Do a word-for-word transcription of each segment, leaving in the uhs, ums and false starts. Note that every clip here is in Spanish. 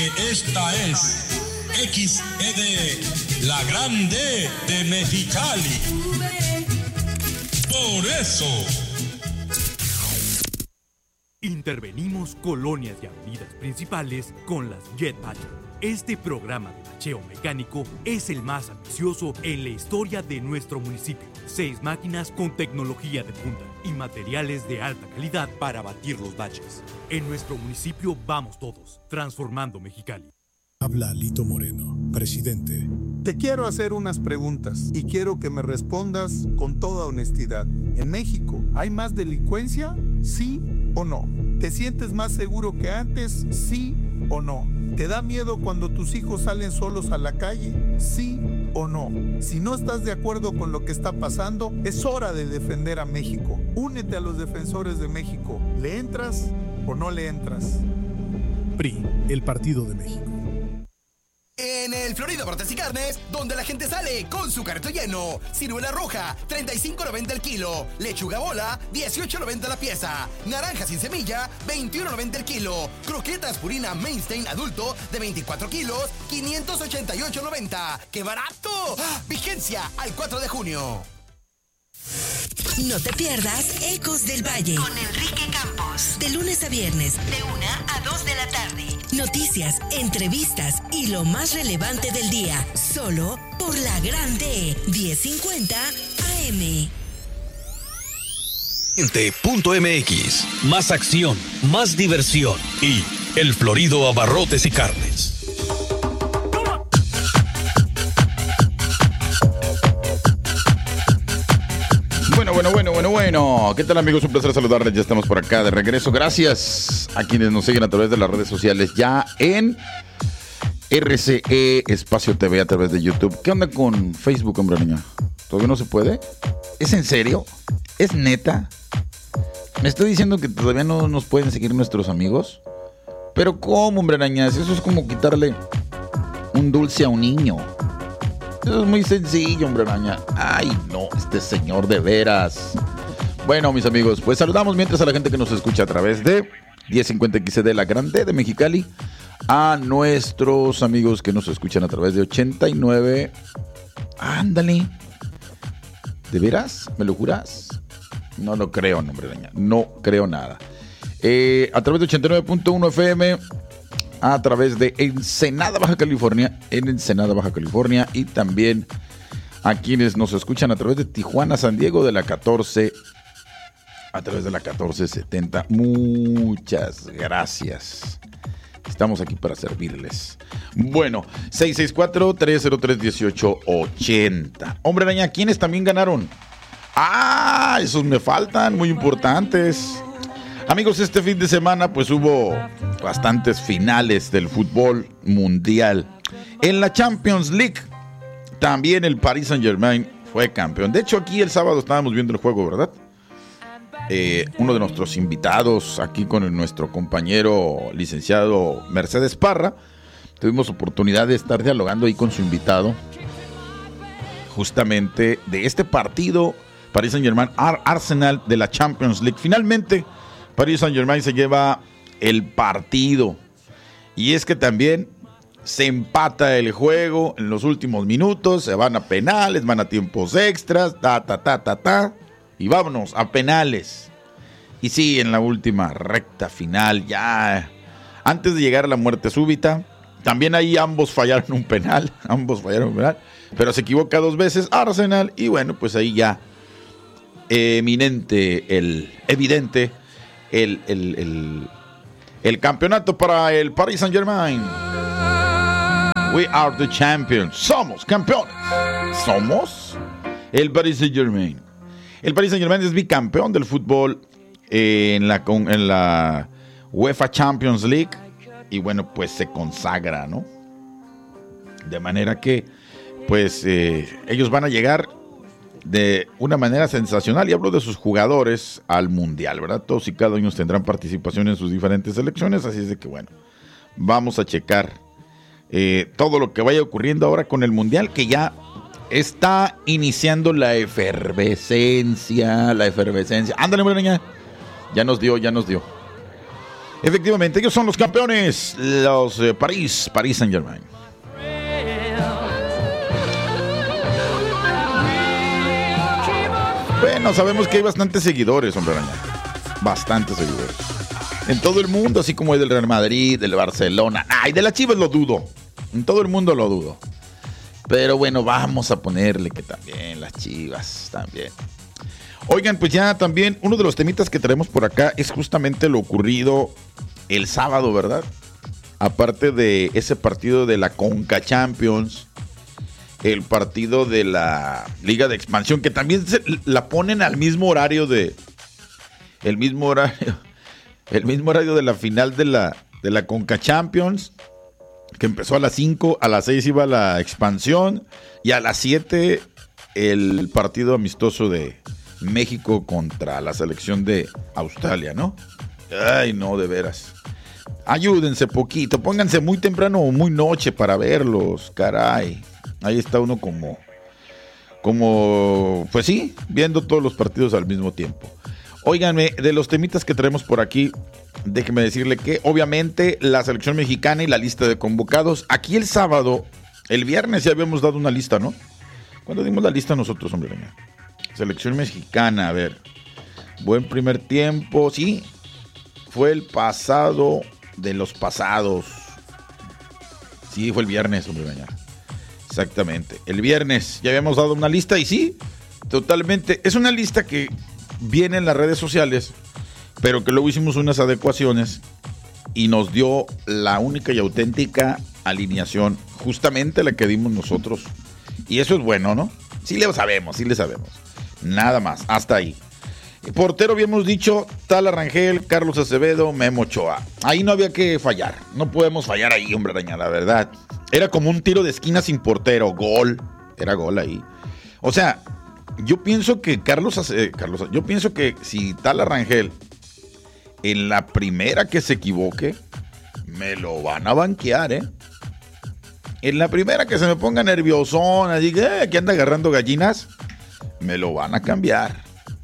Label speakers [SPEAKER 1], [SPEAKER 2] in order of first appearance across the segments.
[SPEAKER 1] esta es X E D, la grande de Mexicali. Por eso
[SPEAKER 2] intervenimos colonias y avenidas principales con las Jet Badger. Este programa de bacheo mecánico es el más ambicioso en la historia de nuestro municipio. Seis máquinas con tecnología de punta y materiales de alta calidad para batir los baches. En nuestro municipio vamos todos, transformando Mexicali.
[SPEAKER 3] Habla Lito Moreno, presidente.
[SPEAKER 4] Te quiero hacer unas preguntas y quiero que me respondas con toda honestidad. ¿En México hay más delincuencia? ¿Sí o no? ¿Te sientes más seguro que antes? ¿Sí o no? ¿Te da miedo cuando tus hijos salen solos a la calle? ¿Sí o no? Si no estás de acuerdo con lo que está pasando, es hora de defender a México. Únete a los defensores de México. ¿Le entras o no le entras?
[SPEAKER 3] P R I, el Partido de México.
[SPEAKER 5] En el Florido Abarrotes y Carnes, donde la gente sale con su carrito lleno. Ciruela roja, treinta y cinco noventa el kilo. Lechuga bola, dieciocho noventa la pieza. Naranja sin semilla, veintiuno noventa el kilo. Croquetas Purina Mainstein adulto de veinticuatro kilos, quinientos ochenta y ocho noventa. ¡Qué barato! ¡Ah! Vigencia al cuatro de junio.
[SPEAKER 6] No te pierdas Ecos del Valle con Enrique Campos. De lunes a viernes, de una a dos de la tarde. Noticias, entrevistas y lo más relevante del día. Solo por la Grande diez cincuenta A M.
[SPEAKER 7] Punto M X. Más acción, más diversión y el Florido Abarrotes y Carnes.
[SPEAKER 8] Bueno, bueno, bueno, bueno, bueno. ¿Qué tal, amigos? Un placer saludarles. Ya estamos por acá de regreso. Gracias a quienes nos siguen a través de las redes sociales. Ya en R C E Espacio T V a través de YouTube. ¿Qué onda con Facebook, hombre niña? ¿Todavía no se puede? ¿Es en serio? ¿Es neta? ¿Me estoy diciendo que todavía no nos pueden seguir nuestros amigos? Pero ¿cómo, hombre arañas? Eso es como quitarle un dulce a un niño. Eso es muy sencillo, hombre araña. Ay, no, este señor de veras. Bueno, mis amigos, pues saludamos mientras a la gente que nos escucha a través de diez cincuenta X E D, la Grande de Mexicali. A nuestros amigos que nos escuchan a través de ochenta y nueve. Ándale. ¿De veras? ¿Me lo juras? No lo creo, hombre araña. No creo nada. Eh, a través de ochenta y nueve punto uno F M. A través de Ensenada, Baja California, en Ensenada, Baja California, y también a quienes nos escuchan a través de Tijuana, San Diego, de la catorce, a través de la catorce setenta. Muchas gracias. Estamos aquí para servirles. Bueno, seis seis cuatro, tres cero tres, uno ocho ocho cero. Hombre araña, ¿quiénes también ganaron? Ah, esos me faltan, muy importantes. Amigos, este fin de semana pues hubo bastantes finales del fútbol mundial. En la Champions League también el Paris Saint-Germain fue campeón. De hecho, aquí el sábado estábamos viendo el juego, ¿verdad? Eh, uno de nuestros invitados aquí con el, nuestro compañero licenciado Mercedes Parra, tuvimos oportunidad de estar dialogando ahí con su invitado justamente de este partido Paris Saint-Germain Arsenal de la Champions League. Finalmente Paris Saint-Germain se lleva el partido. Y es que también se empata el juego en los últimos minutos. Se van a penales, van a tiempos extras. Ta, ta, ta, ta, ta. Y vámonos a penales. Y sí, en la última recta final, ya antes de llegar a la muerte súbita, también ahí ambos fallaron un penal. Ambos fallaron un penal. Pero se equivoca dos veces Arsenal. Y bueno, pues ahí ya eminente, el evidente. El, el, el, el campeonato para el Paris Saint-Germain. We are the champions. Somos campeones. ¿Somos? El Paris Saint-Germain. El Paris Saint-Germain es bicampeón del fútbol en la, en la UEFA Champions League. Y bueno, pues se consagra, ¿no? De manera que, pues, eh, ellos van a llegar de una manera sensacional, y hablo de sus jugadores, al Mundial, ¿verdad? Todos y cada uno tendrán participación en sus diferentes selecciones, así es de que bueno, vamos a checar eh, todo lo que vaya ocurriendo ahora con el Mundial, que ya está iniciando la efervescencia, la efervescencia. Ándale, niña, ya nos dio, ya nos dio. Efectivamente, ellos son los campeones, los eh, París, París Saint-Germain. Bueno, sabemos que hay bastantes seguidores, hombre araña. Bastantes seguidores. En todo el mundo, así como hay del Real Madrid, del Barcelona. Ay, de las Chivas lo dudo. En todo el mundo lo dudo. Pero bueno, vamos a ponerle que también las Chivas, también. Oigan, pues ya también uno de los temitas que traemos por acá es justamente lo ocurrido el sábado, ¿verdad? Aparte de ese partido de la Conca Champions, el partido de la Liga de Expansión, que también se la ponen al mismo horario de... El mismo horario... El mismo horario de la final de la, de la Conca Champions, que empezó a las cinco, a las seis iba la expansión, y a las siete el partido amistoso de México contra la selección de Australia, ¿no? Ay, no, de veras. Ayúdense poquito, pónganse muy temprano o muy noche para verlos, caray. Ahí está uno como, como, pues sí, viendo todos los partidos al mismo tiempo. Óiganme, de los temitas que traemos por aquí, déjeme decirle que obviamente la selección mexicana y la lista de convocados. Aquí el sábado, el viernes ya habíamos dado una lista, ¿no? ¿Cuándo dimos la lista nosotros, hombre? Selección mexicana, a ver. Buen primer tiempo, sí. Fue el pasado de los pasados. Sí, fue el viernes, hombre. Exactamente. El viernes ya habíamos dado una lista y sí, totalmente. Es una lista que viene en las redes sociales, pero que luego hicimos unas adecuaciones y nos dio la única y auténtica alineación, justamente la que dimos nosotros. Y eso es bueno, ¿no? Sí le sabemos, sí le sabemos. Nada más, hasta ahí. Portero habíamos dicho Tala Rangel, Carlos Acevedo, Memo Ochoa. Ahí no había que fallar, no podemos fallar ahí, hombre araña, la verdad. Era como un tiro de esquina sin portero, gol, era gol ahí. O sea, yo pienso que Carlos, eh, Carlos, yo pienso que si Tala Rangel en la primera que se equivoque, me lo van a banquear, ¿eh? En la primera que se me ponga nerviosón, así que, eh, que anda agarrando gallinas, me lo van a cambiar.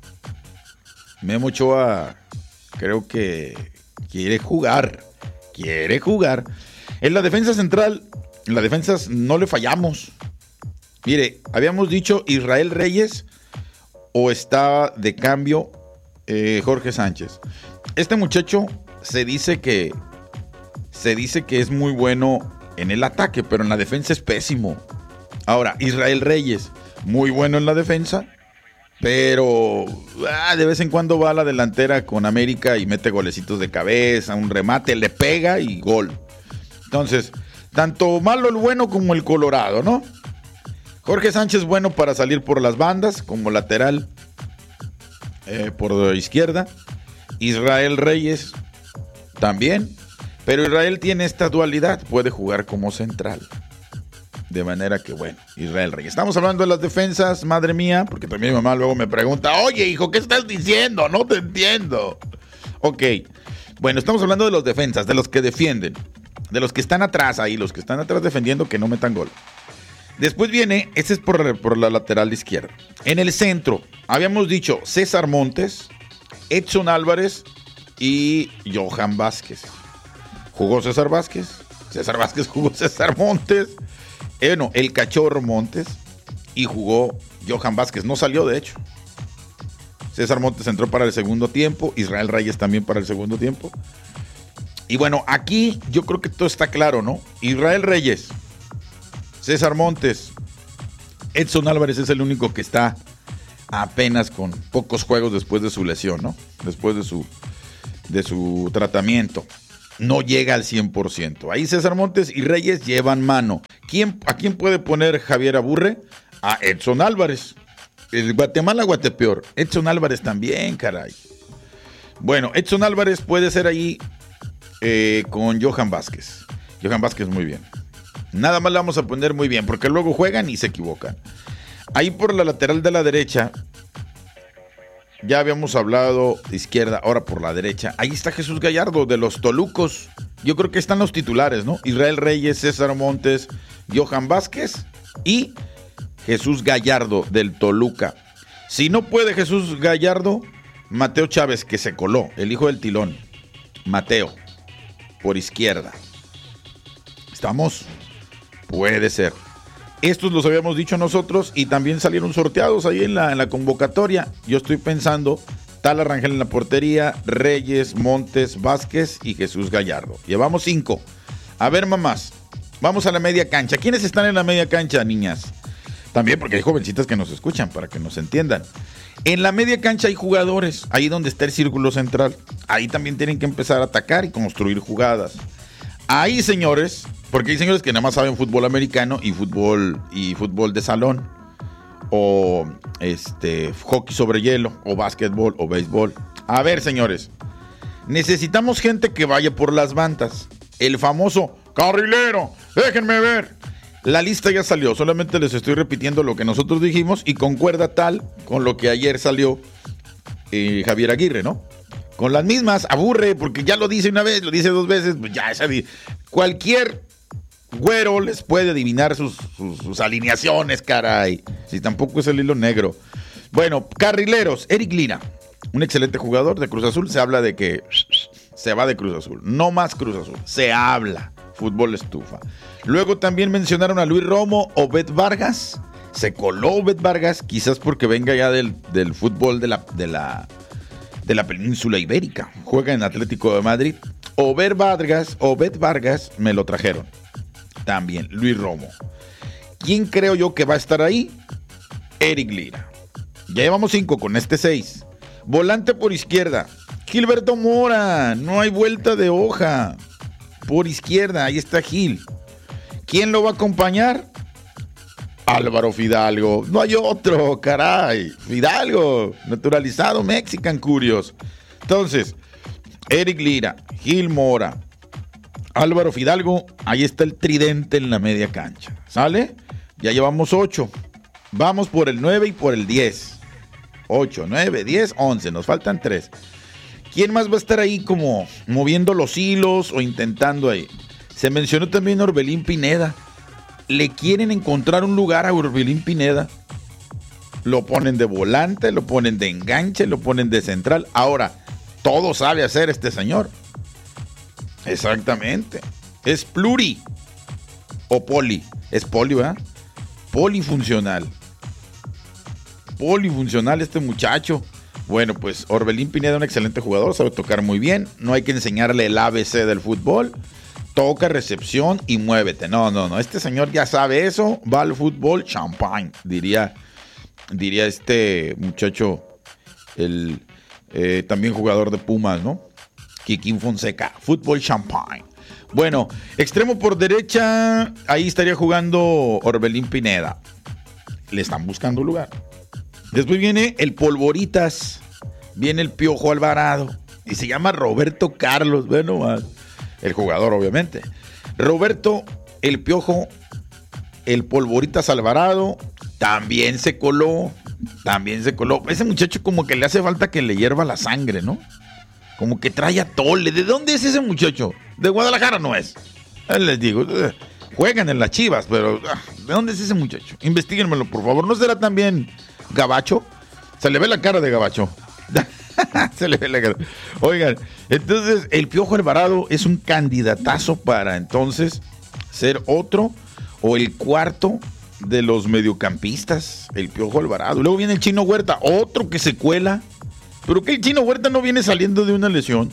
[SPEAKER 8] Memo Ochoa creo que quiere jugar, quiere jugar. En la defensa central, en las defensas no le fallamos. Mire, habíamos dicho Israel Reyes o está de cambio eh, Jorge Sánchez. Este muchacho se dice que se dice que es muy bueno en el ataque, pero en la defensa es pésimo. Ahora, Israel Reyes, muy bueno en la defensa, pero ah, de vez en cuando va a la delantera con América y mete golecitos de cabeza, un remate, le pega y gol. Entonces, tanto malo el bueno como el colorado, ¿no? Jorge Sánchez bueno para salir por las bandas, como lateral eh, por izquierda. Israel Reyes también, pero Israel tiene esta dualidad, puede jugar como central. De manera que, bueno, Israel Reyes. Estamos hablando de las defensas, madre mía, porque también mi mamá luego me pregunta, oye, hijo, ¿qué estás diciendo? No te entiendo. Ok, bueno, estamos hablando de los defensas, de los que defienden, de los que están atrás ahí, los que están atrás defendiendo que no metan gol. Después viene, este es por, por la lateral izquierda. En el centro, habíamos dicho César Montes, Edson Álvarez y Johan Vázquez. Jugó César Vázquez, César Vázquez jugó César Montes, eh, no, el Cachorro Montes, y jugó Johan Vázquez. No salió, de hecho. César Montes entró para el segundo tiempo, Israel Reyes también para el segundo tiempo. Y bueno, aquí yo creo que todo está claro, ¿no? Israel Reyes, César Montes, Edson Álvarez es el único que está apenas con pocos juegos después de su lesión, ¿no? Después de su, de su tratamiento. No llega al cien por ciento. Ahí César Montes y Reyes llevan mano. ¿Quién, ¿A quién puede poner Javier Aburre? A Edson Álvarez. El Guatemala Guatepeor. Edson Álvarez también, caray. Bueno, Edson Álvarez puede ser ahí eh, con Johan Vázquez. Johan Vázquez muy bien. Nada más la vamos a poner muy bien, porque luego juegan y se equivocan. Ahí por la lateral de la derecha, ya habíamos hablado de izquierda, ahora por la derecha. Ahí está Jesús Gallardo de los Tolucos. Yo creo que están los titulares, ¿no? Israel Reyes, César Montes, Johan Vázquez y Jesús Gallardo del Toluca. Si no puede Jesús Gallardo, Mateo Chávez, que se coló, el hijo del Tilón. Mateo, por izquierda. ¿Estamos? Puede ser. Estos los habíamos dicho nosotros y también salieron sorteados ahí en la, en la convocatoria. Yo estoy pensando, Tala Rangel en la portería, Reyes, Montes, Vázquez y Jesús Gallardo. Llevamos cinco. A ver, mamás, vamos a la media cancha. ¿Quiénes están en la media cancha, niñas? También porque hay jovencitas que nos escuchan, para que nos entiendan. En la media cancha hay jugadores, ahí donde está el círculo central. Ahí también tienen que empezar a atacar y construir jugadas. Ahí, señores, porque hay señores que nada más saben fútbol americano y fútbol y fútbol de salón, o este hockey sobre hielo, o básquetbol, o béisbol. A ver, señores, necesitamos gente que vaya por las bandas. El famoso carrilero, déjenme ver. La lista ya salió, solamente les estoy repitiendo lo que nosotros dijimos y concuerda tal con lo que ayer salió eh, Javier Aguirre, ¿no? Con las mismas, aburre, porque ya lo dice una vez, lo dice dos veces, pues ya es cualquier güero les puede adivinar sus, sus, sus alineaciones, caray. Si tampoco es el hilo negro. Bueno, carrileros, Eric Lira, un excelente jugador de Cruz Azul. Se habla de que se va de Cruz Azul. No más Cruz Azul, se habla. Fútbol estufa. Luego también mencionaron a Luis Romo, Obed Vargas. Se coló Obed Vargas, quizás porque venga ya del, del fútbol de la... De la de la península ibérica, juega en Atlético de Madrid. Obed Vargas, Obed Vargas me lo trajeron. También Luis Romo. ¿Quién creo yo que va a estar ahí? Eric Lira. Ya llevamos cinco con este seis. Volante por izquierda, Gilberto Mora. No hay vuelta de hoja. Por izquierda, ahí está Gil. ¿Quién lo va a acompañar? Álvaro Fidalgo. No hay otro, caray. Fidalgo, naturalizado Mexican Curios. Entonces, Eric Lira, Gil Mora, Álvaro Fidalgo. Ahí está el tridente en la media cancha. ¿Sale? Ya llevamos ocho. Vamos por el nueve y por el diez. ocho, nueve, diez, once. Nos faltan tres. ¿Quién más va a estar ahí como moviendo los hilos o intentando ahí? Se mencionó también Orbelín Pineda. Le quieren encontrar un lugar a Orbelín Pineda. Lo ponen de volante, lo ponen de enganche, lo ponen de central. Ahora, todo sabe hacer este señor. Exactamente. Es pluri. O poli. Es poli, ¿verdad? Polifuncional. Polifuncional este muchacho. Bueno, pues Orbelín Pineda, un excelente jugador, sabe tocar muy bien. No hay que enseñarle el A B C del fútbol. Toca, recepción y muévete. No, no, no. Este señor ya sabe eso. Va al fútbol champagne, diría, diría este muchacho, el eh, también jugador de Pumas, ¿no? Kikín Fonseca. Fútbol champagne. Bueno, extremo por derecha, ahí estaría jugando Orbelín Pineda. Le están buscando lugar. Después viene el Polvoritas. Viene el Piojo Alvarado. Y se llama Roberto Carlos. Bueno, más. El jugador, obviamente. Roberto, el Piojo, el Polvoritas Alvarado, también se coló. También se coló. Ese muchacho como que le hace falta que le hierva la sangre, ¿no? Como que trae atole. ¿De dónde es ese muchacho? De Guadalajara no es. Les digo, juegan en las Chivas, pero ¿de dónde es ese muchacho? Investíguenmelo, por favor. ¿No será también gabacho? Se le ve la cara de gabacho. Se le ve la cara. Oigan, entonces el Piojo Alvarado es un candidatazo para entonces ser otro o el cuarto de los mediocampistas, el Piojo Alvarado. Luego viene el Chino Huerta, otro que se cuela. Pero que el Chino Huerta no viene saliendo de una lesión.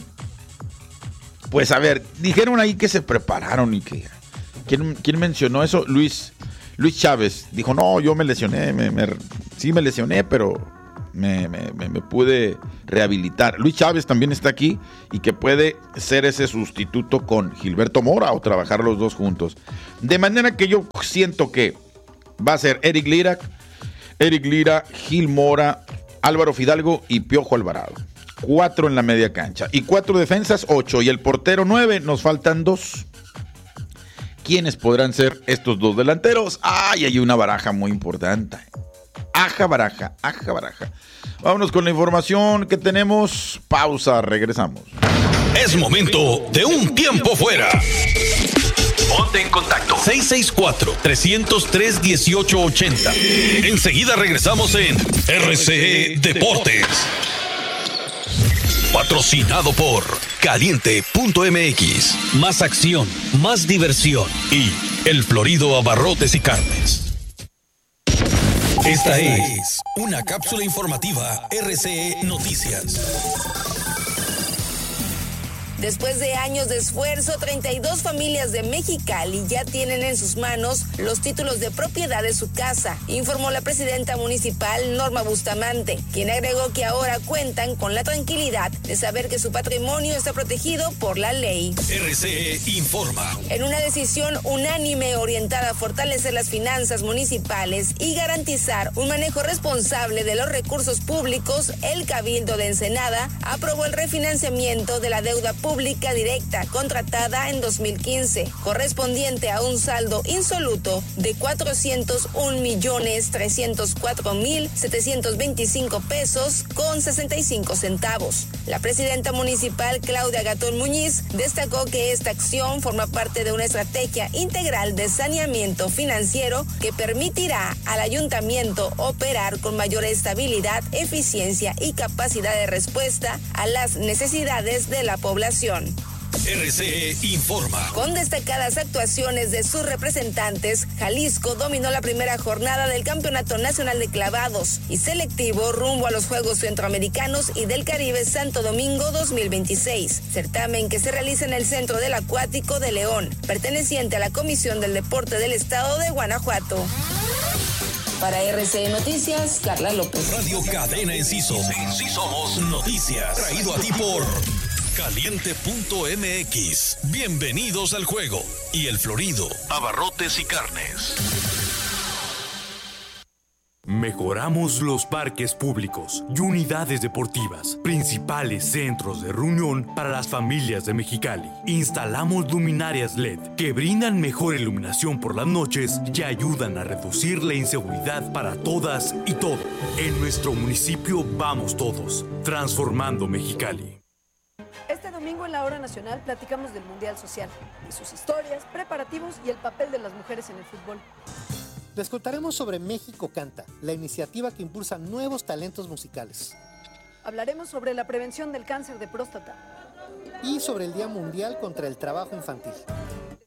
[SPEAKER 8] Pues a ver, dijeron ahí que se prepararon y que... ¿Quién, quién mencionó eso? Luis, Luis Chávez. Dijo, no, yo me lesioné, me, me, sí me lesioné, pero... Me, me, me, me pude rehabilitar. Luis Chávez también está aquí y que puede ser ese sustituto con Gilberto Mora o trabajar los dos juntos. De manera que yo siento que va a ser Eric Lira, Eric Lira, Gil Mora, Álvaro Fidalgo y Piojo Alvarado. Cuatro en la media cancha. Y cuatro defensas, ocho. Y el portero, nueve. Nos faltan dos. ¿Quiénes podrán ser estos dos delanteros? ¡Ay! Hay una baraja muy importante. Aja baraja, aja baraja. Vámonos con la información que tenemos. Pausa, regresamos.
[SPEAKER 7] Es momento de un tiempo fuera. Ponte en contacto. seis seis cuatro, tres cero tres, uno ocho ocho cero. Enseguida regresamos en R C E Deportes. Patrocinado por caliente punto m x. Más acción, más diversión y El Florido Abarrotes y Carnes. Esta es una cápsula informativa R C E Noticias.
[SPEAKER 9] Después de años de esfuerzo, treinta y dos familias de Mexicali ya tienen en sus manos los títulos de propiedad de su casa, informó la presidenta municipal Norma Bustamante, quien agregó que ahora cuentan con la tranquilidad de saber que su patrimonio está protegido por la ley.
[SPEAKER 7] R C E informa.
[SPEAKER 9] En una decisión unánime orientada a fortalecer las finanzas municipales y garantizar un manejo responsable de los recursos públicos, el Cabildo de Ensenada aprobó el refinanciamiento de la deuda pública pública directa contratada en dos mil quince, correspondiente a un saldo insoluto de cuatrocientos un millones trescientos cuatro mil setecientos veinticinco pesos con sesenta y cinco centavos. La presidenta municipal Claudia Gatón Muñiz destacó que esta acción forma parte de una estrategia integral de saneamiento financiero que permitirá al ayuntamiento operar con mayor estabilidad, eficiencia y capacidad de respuesta a las necesidades de la población.
[SPEAKER 7] R C E informa.
[SPEAKER 9] Con destacadas actuaciones de sus representantes, Jalisco dominó la primera jornada del Campeonato Nacional de Clavados y selectivo rumbo a los Juegos Centroamericanos y del Caribe Santo Domingo dos mil veintiséis, certamen que se realiza en el Centro del Acuático de León, perteneciente a la Comisión del Deporte del Estado de Guanajuato. Para R C E Noticias, Carla López.
[SPEAKER 7] Radio Cadena Enciso. Sí somos noticias. Traído a ti por caliente punto m x. Bienvenidos al juego. Y El Florido, Abarrotes y Carnes.
[SPEAKER 2] Mejoramos los parques públicos y unidades deportivas, principales centros de reunión para las familias de Mexicali. Instalamos luminarias L E D que brindan mejor iluminación por las noches y ayudan a reducir la inseguridad para todas y todos. En nuestro municipio vamos todos, transformando Mexicali.
[SPEAKER 10] Este domingo en la Hora Nacional platicamos del Mundial Social, de sus historias, preparativos y el papel de las mujeres en el fútbol.
[SPEAKER 11] Les contaremos sobre México Canta, la iniciativa que impulsa nuevos talentos musicales.
[SPEAKER 10] Hablaremos sobre la prevención del cáncer de próstata.
[SPEAKER 11] Y sobre el Día Mundial contra el Trabajo Infantil.